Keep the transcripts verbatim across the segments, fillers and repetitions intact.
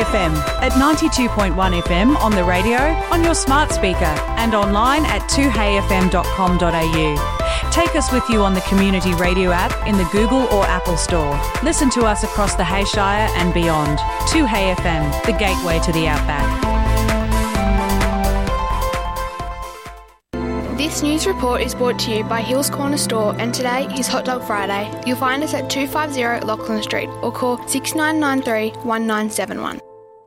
F M at ninety-two point one F M on the radio, on your smart speaker and online at two hay f m dot com dot a u. Take us with you on the Community Radio app in the Google or Apple Store. Listen to us across the Hayshire and beyond. two Hay F M, the gateway to the outback. This news report is brought to you by Hills Corner Store, and today is Hot Dog Friday. You'll find us at two fifty Lachlan Street or call six nine nine three, one nine seven one.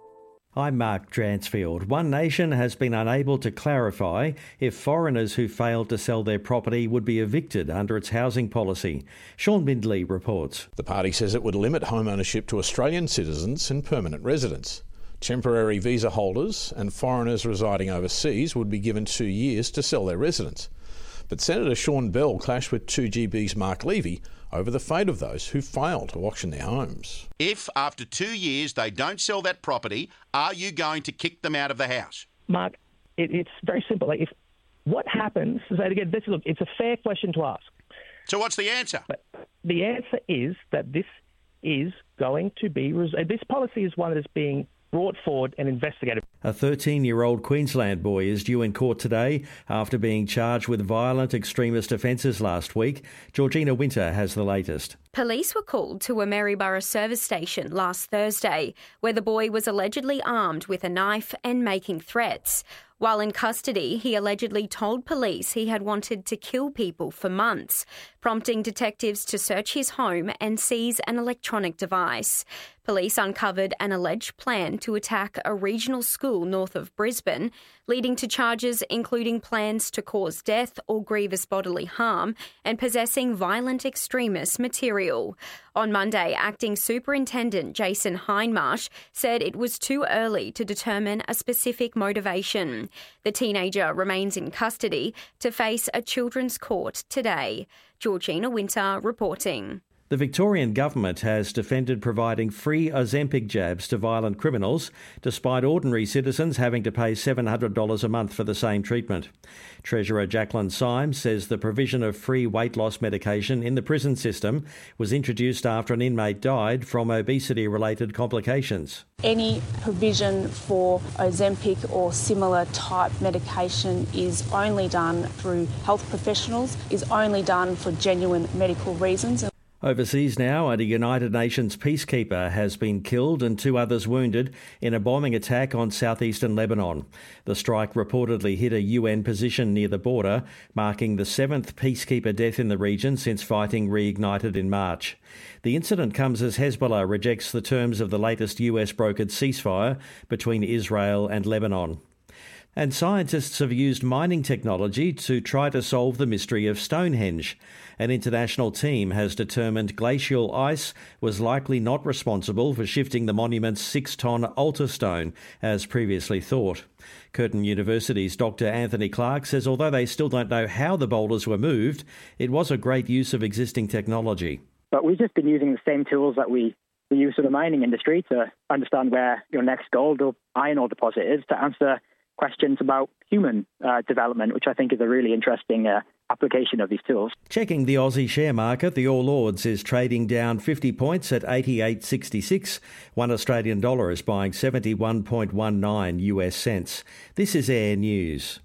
I'm Mark Dransfield. One Nation has been unable to clarify if foreigners who failed to sell their property would be evicted under its housing policy. Sean Bindley reports. The party says it would limit home ownership to Australian citizens and permanent residents. Temporary visa holders and foreigners residing overseas would be given two years to sell their residence. But Senator Sean Bell clashed with two G B's Mark Levy over the fate of those who failed to auction their homes. If after two years they don't sell that property, are you going to kick them out of the house? Mark, it, it's very simple. Like if what happens, so again, this, look, it's a fair question to ask. So what's the answer? But the answer is that this is going to be, this policy is one that is being brought forward and investigated. A thirteen-year-old Queensland boy is due in court today after being charged with violent extremist offences last week. Georgina Winter has the latest. Police were called to a Maryborough service station last Thursday, where the boy was allegedly armed with a knife and making threats. While in custody, he allegedly told police he had wanted to kill people for months, prompting detectives to search his home and seize an electronic device. Police uncovered an alleged plan to attack a regional school north of Brisbane, leading to charges including plans to cause death or grievous bodily harm and possessing violent extremist material. On Monday, Acting Superintendent Jason Hindmarsh said it was too early to determine a specific motivation. The teenager remains in custody to face a children's court today. Georgina Winter reporting. The Victorian government has defended providing free Ozempic jabs to violent criminals, despite ordinary citizens having to pay seven hundred dollars a month for the same treatment. Treasurer Jacqueline Symes says the provision of free weight loss medication in the prison system was introduced after an inmate died from obesity-related complications. Any provision for Ozempic or similar type medication is only done through health professionals, is only done for genuine medical reasons. Overseas now, a United Nations peacekeeper has been killed and two others wounded in a bombing attack on southeastern Lebanon. The strike reportedly hit a U N position near the border, marking the seventh peacekeeper death in the region since fighting reignited in March. The incident comes as Hezbollah rejects the terms of the latest U S-brokered ceasefire between Israel and Lebanon. And scientists have used mining technology to try to solve the mystery of Stonehenge. An international team has determined glacial ice was likely not responsible for shifting the monument's six-tonne altar stone, as previously thought. Curtin University's Doctor Anthony Clark says although they still don't know how the boulders were moved, it was a great use of existing technology. But we've just been using the same tools that we, we use in the mining industry to understand where your next gold or iron ore deposit is, to answer questions about human uh, development, which I think is a really interesting uh, application of these tools. Checking the Aussie share market, the All Ords is trading down fifty points at eighty-eight sixty-six. One Australian dollar is buying seventy-one point one nine U S cents. This is Air News.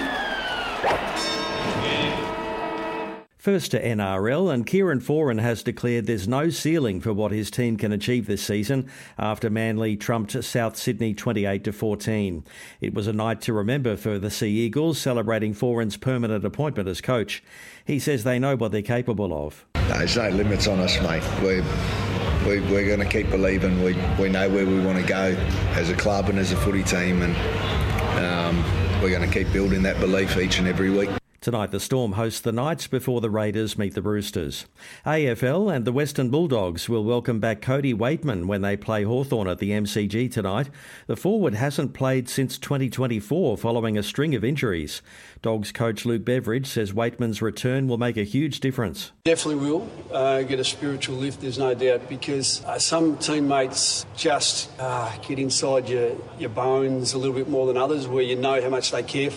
First to N R L, and Kieran Foran has declared there's no ceiling for what his team can achieve this season after Manly trumped South Sydney twenty-eight to fourteen. It was a night to remember for the Sea Eagles, celebrating Foran's permanent appointment as coach. He says they know what they're capable of. No, there's no limits on us, mate. We're, we, we're going to keep believing. We, we know where we want to go as a club and as a footy team, and um, we're going to keep building that belief each and every week. Tonight, the Storm hosts the Knights before the Raiders meet the Roosters. A F L and the Western Bulldogs will welcome back Cody Waitman when they play Hawthorn at the M C G tonight. The forward hasn't played since twenty twenty-four following a string of injuries. Dogs coach Luke Beveridge says Waitman's return will make a huge difference. Definitely will uh, get a spiritual lift, there's no doubt, because uh, some teammates just uh, get inside your, your bones a little bit more than others, where you know how much they care for you.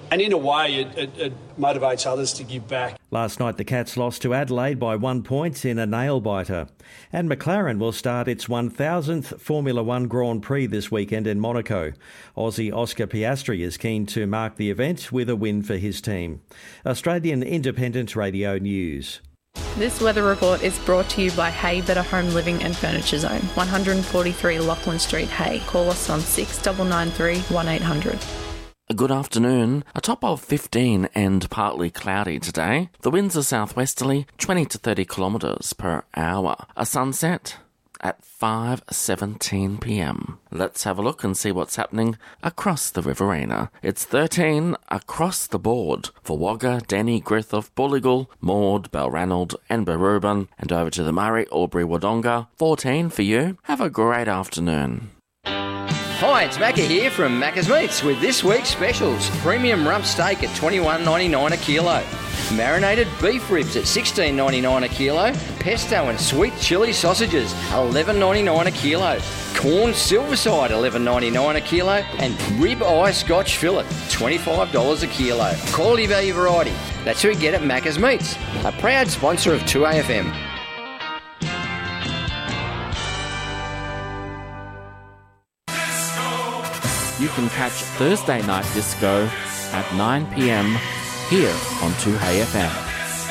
And in a way, it, it, it motivates others to give back. Last night, the Cats lost to Adelaide by one point in a nail-biter. And McLaren will start its one thousandth Formula One Grand Prix this weekend in Monaco. Aussie Oscar Piastri is keen to mark the event with a win for his team. Australian Independent Radio News. This weather report is brought to you by Hay Better Home Living and Furniture Zone, one forty-three Lachlan Street, Hay. Call us on six nine nine three, one eight hundred. Good afternoon. A top of fifteen and partly cloudy today. The winds are southwesterly, twenty to thirty kilometres per hour. A sunset at five seventeen p m. Let's have a look and see what's happening across the Riverina. It's thirteen across the board for Wagga, Denny, Griffith, Bulligal, Maud, Balranald and Berubin, and over to the Murray, Albury, Wodonga. fourteen for you. Have a great afternoon. Hi, it's Macca here from Macca's Meats with this week's specials. Premium rump steak at twenty-one ninety-nine a kilo. Marinated beef ribs at sixteen ninety-nine a kilo. Pesto and sweet chilli sausages, eleven ninety-nine a kilo. Corn silverside, eleven ninety-nine a kilo. And rib eye Scotch fillet, twenty-five dollars a kilo. Quality value variety. That's who we get at Macca's Meats. A proud sponsor of two A F M. You can catch Thursday Night Disco at nine p m here on two A F M.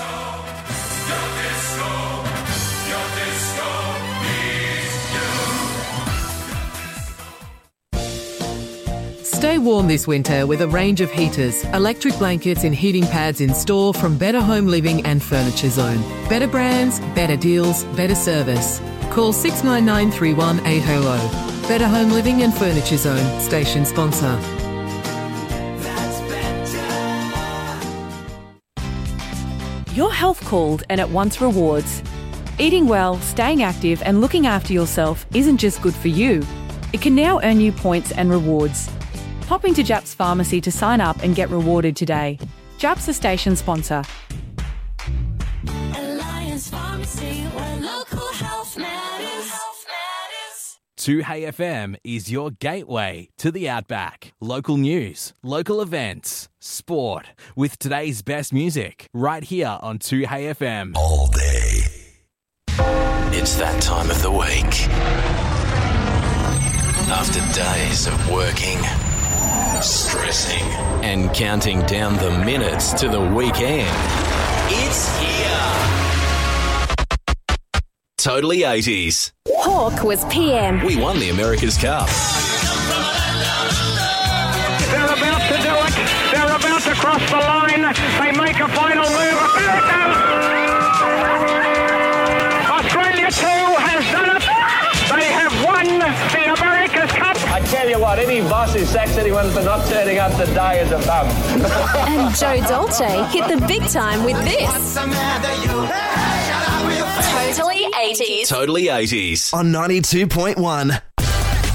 Stay warm this winter with a range of heaters, electric blankets and heating pads in store from Better Home Living and Furniture Zone. Better brands, better deals, better service. Call six nine nine three one eight hundred. Better Home Living and Furniture Zone, station sponsor. Your health called and it wants rewards. Eating well, staying active and looking after yourself isn't just good for you. It can now earn you points and rewards. Pop into Japs Pharmacy to sign up and get rewarded today. Japs, a station sponsor. Alliance Pharmacy, where local health matters. two A F M is your gateway to the Outback. Local news, local events, sport, with today's best music, right here on two A F M. All day. It's that time of the week. After days of working, stressing, and counting down the minutes to the weekend, it's here. Totally eighties. Hawk was P M. We won the America's Cup. They're about to do it. They're about to cross the line. They make a final move. America! Australia too has done it. They have won the America's Cup. I tell you what, any boss who sacks anyone for not turning up today is a bum. And Joe Dolce hit the big time with this. Totally eighties. Totally eighties. On ninety-two point one.